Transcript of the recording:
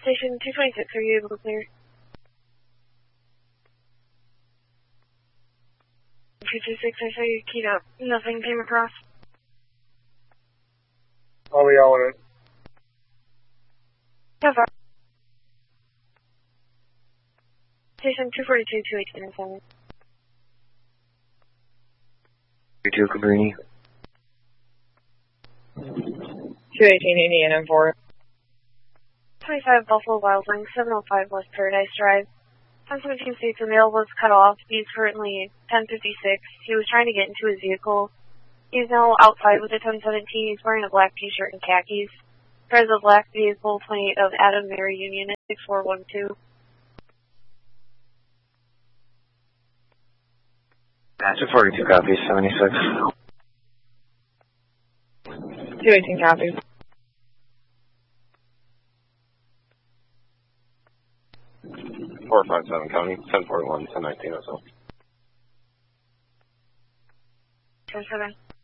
Station 226, are you able to clear? 226, I saw you keyed up. Nothing came across. I'll be on it. So far. Station 242, 218, 2 Cabrini. 218, Indiana 4. 25 Buffalo Wild Wings, 705 West Paradise Drive. 1017 states the mail was cut off. He's currently 1056. He was trying to get into his vehicle. He's now outside with the 1017. He's wearing a black t-shirt and khakis. Drives a black vehicle, 28 of Adam Mary Union at 6412. That's a 42 copies, 76. 218 copies. 457 County, 1041, 1019 or so. 10-7.